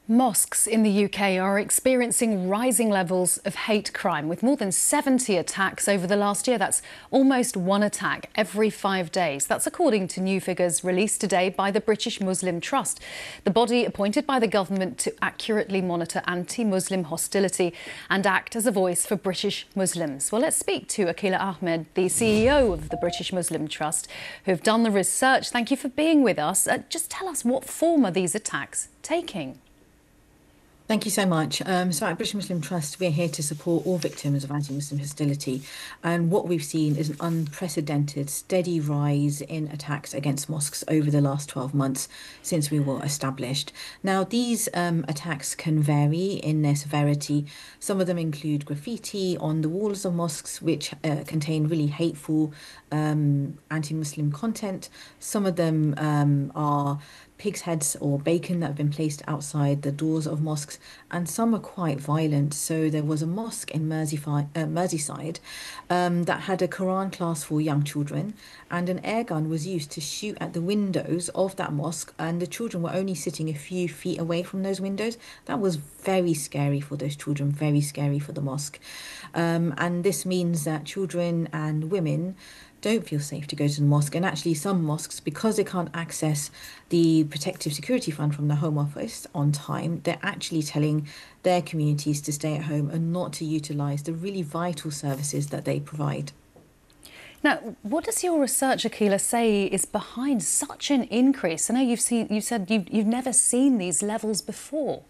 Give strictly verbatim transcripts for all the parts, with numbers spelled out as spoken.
Mosques in the U K are experiencing rising levels of hate crime, with more than seventy attacks over the last year. That's almost one attack every five days. That's according to new figures released today by the British Muslim Trust, the body appointed by the government to accurately monitor anti-Muslim hostility and act as a voice for British Muslims. Well, let's speak to Akhila Ahmed, the C E O of the British Muslim Trust, who have done the research. Thank you for being with us. Uh, just tell us, what form are these attacks taking? Thank you so much. Um, so at British Muslim Trust, we're here to support all victims of anti-Muslim hostility. And what we've seen is an unprecedented, steady rise in attacks against mosques over the last twelve months since we were established. Now, these um, attacks can vary in their severity. Some of them include graffiti on the walls of mosques, which uh, contain really hateful um, anti-Muslim content. Some of them um, are pigs' heads or bacon that have been placed outside the doors of mosques, and some are quite violent. So there was a mosque in Merseyfi- uh, Merseyside um, that had a Quran class for young children, and an air gun was used to shoot at the windows of that mosque, and the children were only sitting a few feet away from those windows. That was very scary for those children, very scary for the mosque. Um, and this means that children and women don't feel safe to go to the mosque. And actually some mosques, because they can't access the Protective Security Fund from the Home Office on time, they're actually telling their communities to stay at home and not to utilise the really vital services that they provide. Now, what does your research, Akhila, say is behind such an increase? I know you've seen, you said you've, you've never seen these levels before.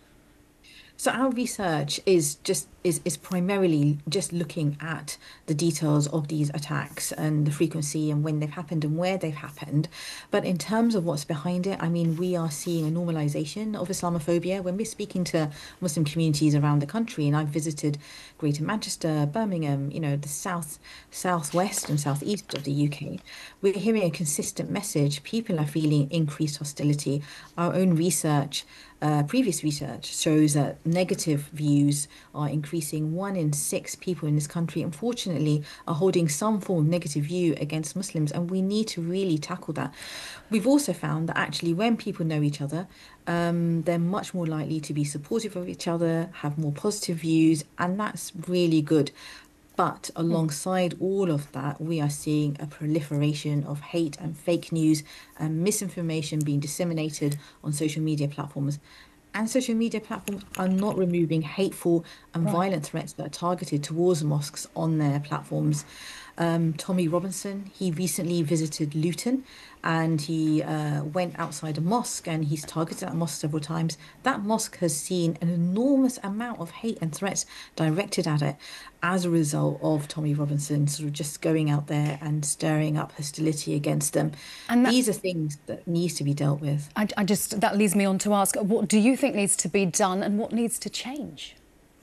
So our research is just is, is primarily just looking at the details of these attacks and the frequency and when they've happened and where they've happened. But in terms of what's behind it, I mean, we are seeing a normalization of Islamophobia. When we're speaking to Muslim communities around the country, and I've visited Greater Manchester, Birmingham, you know, the south, southwest and southeast of the U K, we're hearing a consistent message. People are feeling increased hostility. Our own research Uh, previous research shows that negative views are increasing. One in six people in this country, unfortunately, are holding some form of negative view against Muslims, and we need to really tackle that. We've also found that actually when people know each other, um, they're much more likely to be supportive of each other, have more positive views, and that's really good. But alongside all of that, we are seeing a proliferation of hate and fake news and misinformation being disseminated on social media platforms. And social media platforms are not removing hateful and Right. violent threats that are targeted towards mosques on their platforms. Um, Tommy Robinson, he recently visited Luton, and he uh, went outside a mosque, and he's targeted that mosque several times. That mosque has seen an enormous amount of hate and threats directed at it as a result of Tommy Robinson sort of just going out there and stirring up hostility against them. And that, These are things that needs to be dealt with. I, I just, that leads me on to ask, what do you think needs to be done and what needs to change?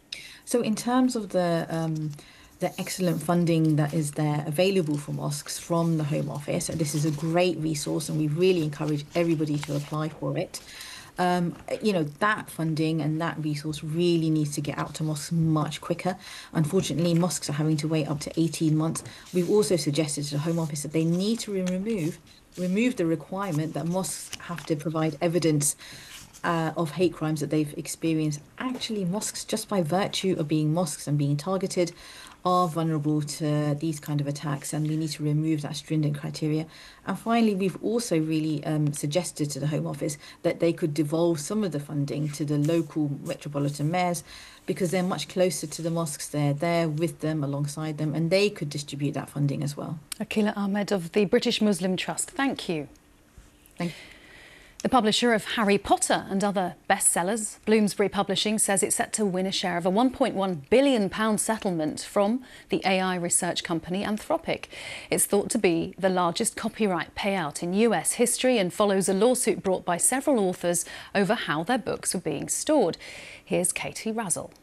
So in terms of the um, the excellent funding that is there available for mosques from the Home Office, and this is a great resource, and we really encourage everybody to apply for it. Um, you know, that funding and that resource really needs to get out to mosques much quicker. Unfortunately, mosques are having to wait up to eighteen months. We've also suggested to the Home Office that they need to remove remove the requirement that mosques have to provide evidence Uh, of hate crimes that they've experienced. Actually, mosques, just by virtue of being mosques and being targeted, are vulnerable to these kind of attacks, and we need to remove that stringent criteria. And finally, we've also really um, suggested to the Home Office that they could devolve some of the funding to the local metropolitan mayors, because they're much closer to the mosques. They're there with them, alongside them, and they could distribute that funding as well. Akhila Ahmed of the British Muslim Trust, thank you. Thank you. The publisher of Harry Potter and other bestsellers, Bloomsbury Publishing, says it's set to win a share of a one point one billion pounds settlement from the A I research company Anthropic. It's thought to be the largest copyright payout in U S history and follows a lawsuit brought by several authors over how their books were being stored. Here's Katie Razzle.